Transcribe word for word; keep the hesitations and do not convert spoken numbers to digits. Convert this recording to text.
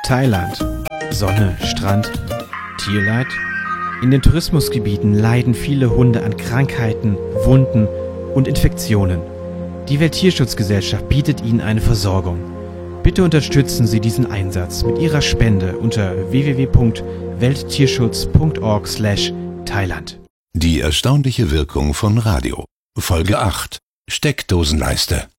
Thailand. Sonne, Strand, Tierleid? In den Tourismusgebieten leiden viele Hunde an Krankheiten, Wunden und Infektionen. Die Welttierschutzgesellschaft bietet ihnen eine Versorgung. Bitte unterstützen Sie diesen Einsatz mit Ihrer Spende unter w w w punkt welttierschutz punkt org slash Thailand. Die erstaunliche Wirkung von Radio. Folge acht. Steckdosenleiste.